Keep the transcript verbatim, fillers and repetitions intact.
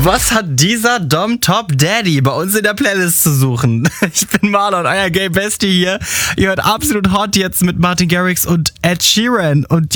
Was hat dieser Dom Top Daddy bei uns in der Playlist zu suchen? Ich bin Marlon, euer Gay Bestie hier. Ihr hört Absolut Hot jetzt mit Martin Garrix und Ed Sheeran. Und